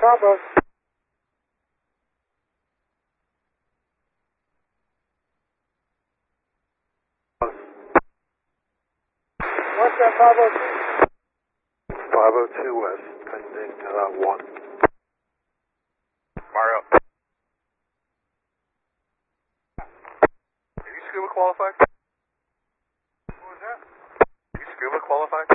Bravo. What's that, Bravo? 502 West, pending 1. Mario. Are you scuba qualified? What was that? Are you scuba qualified?